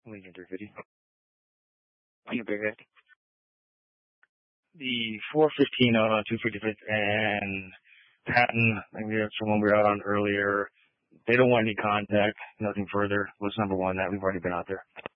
Legion 350. Legion 350. The 415 out on 255th and Patton, maybe that's the one we were out on earlier. They don't want any contact, nothing further. Was number one that we've already been out there.